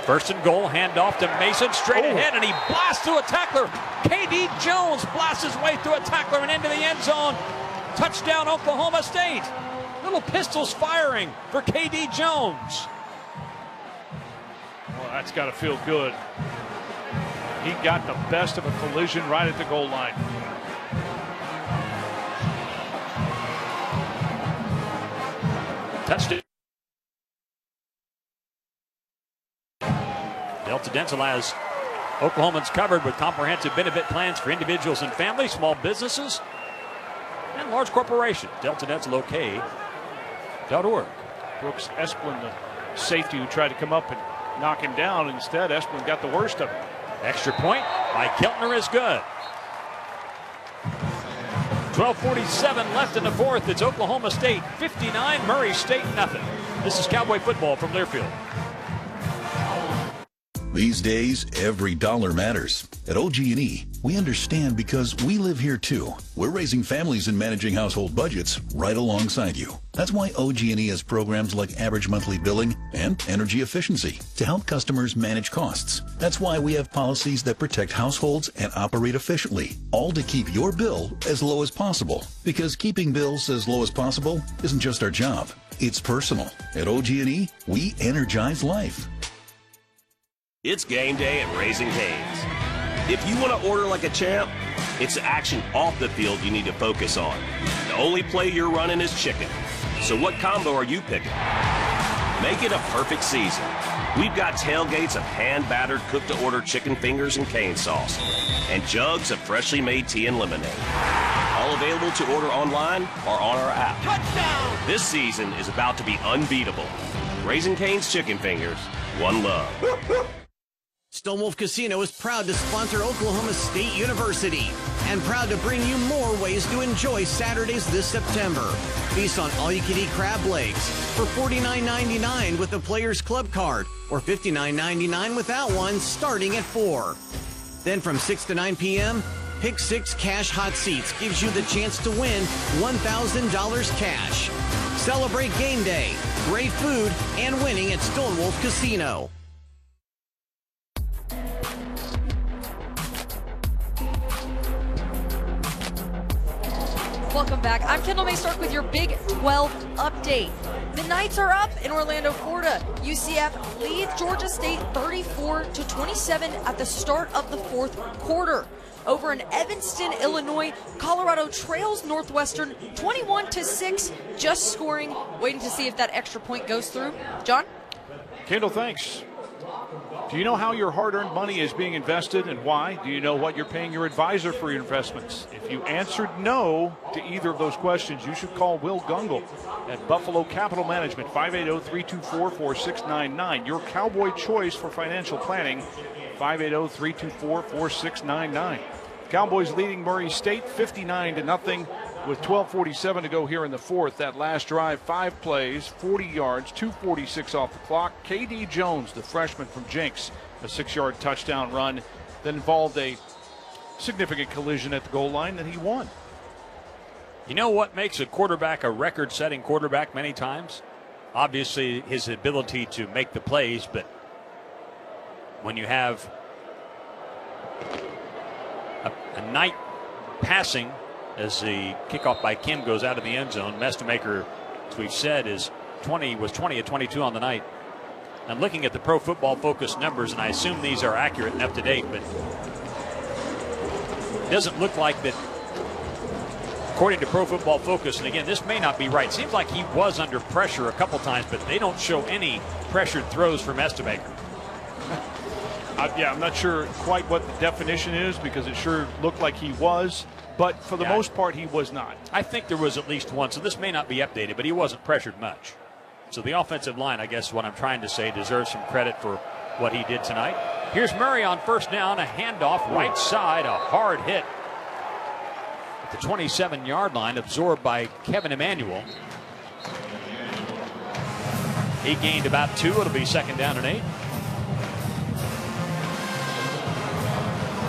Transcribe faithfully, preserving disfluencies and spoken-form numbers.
First and goal, handoff to Mason, straight oh. ahead, and he blasts through a tackler. K D Jones blasts his way through a tackler and into the end zone. Touchdown, Oklahoma State. Little pistols firing for K D Jones. Well, that's got to feel good. He got the best of a collision right at the goal line. Touched it. Delta Dental has Oklahomans covered with comprehensive benefit plans for individuals and families, small businesses, and large corporations. Delta Dental O K dot org. Brooks Esplin, the safety who tried to come up and knock him down. Instead, Esplin got the worst of it. Extra point by Keltner is good. twelve forty-seven left in the fourth. It's Oklahoma State fifty-nine, Murray State nothing. This is Cowboy football from Learfield. These days, every dollar matters. At O G and E, we understand because we live here too. We're raising families and managing household budgets right alongside you. That's why O G and E has programs like average monthly billing and energy efficiency to help customers manage costs. That's why we have policies that protect households and operate efficiently, all to keep your bill as low as possible. Because keeping bills as low as possible isn't just our job, it's personal. At O G and E, we energize life. It's game day at Raising Cane's. If you want to order like a champ, it's the action off the field you need to focus on. The only play you're running is chicken. So what combo are you picking? Make it a perfect season. We've got tailgates of hand-battered, cooked-to-order chicken fingers and cane sauce, and jugs of freshly made tea and lemonade. All available to order online or on our app. Touchdown! This season is about to be unbeatable. Raising Cane's Chicken Fingers, one love. Stonewolf Casino is proud to sponsor Oklahoma State University and proud to bring you more ways to enjoy Saturdays this September. Feast on all-you-can-eat crab legs for forty-nine ninety-nine with a Players Club card or fifty-nine ninety-nine without one starting at four. Then from six to nine p m, Pick Six Cash Hot Seats gives you the chance to win one thousand dollars cash. Celebrate game day, great food, and winning at Stonewolf Casino. Welcome back. I'm Kendall May Stark with your Big twelve update. The Knights are up in Orlando, Florida. U C F leads Georgia State thirty-four to twenty-seven at the start of the fourth quarter. Over in Evanston, Illinois, Colorado trails Northwestern twenty-one to six, just scoring, waiting to see if that extra point goes through. John? Kendall, thanks. Do you know how your hard-earned money is being invested and why? Do you know what you're paying your advisor for your investments? If you answered no to either of those questions, you should call Will Gungle at Buffalo Capital Management, five eight zero, three two four, four six nine nine. Your Cowboy choice for financial planning, five eight zero, three two four, four six nine nine. Cowboys leading Murray State fifty-nine to nothing with twelve forty-seven to go here in the fourth. That last drive, five plays, forty yards, two forty-six off the clock. K D Jones, the freshman from Jenks, a six-yard touchdown run that involved a significant collision at the goal line that he won. You know what makes a quarterback a record-setting quarterback many times? Obviously, his ability to make the plays, but when you have a, a night passing as the kickoff by Kim goes out of the end zone, Mestemaker, as we've said, is twenty was twenty of twenty-two on the night. I'm looking at the Pro Football Focus numbers, and I assume these are accurate and up to date, but it doesn't look like that. According to Pro Football Focus, and again, this may not be right. Seems like he was under pressure a couple times, but they don't show any pressured throws for Mestemaker. Uh, yeah, I'm not sure quite what the definition is because it sure looked like he was, but for the yeah, most part, he was not. I think there was at least one, so this may not be updated, but he wasn't pressured much. So the offensive line, I guess what I'm trying to say, deserves some credit for what he did tonight. Here's Murray on first down, a handoff, right side, a hard hit at the twenty-seven-yard line, absorbed by Kevin Emanuel. He gained about two. It'll be second down and eight.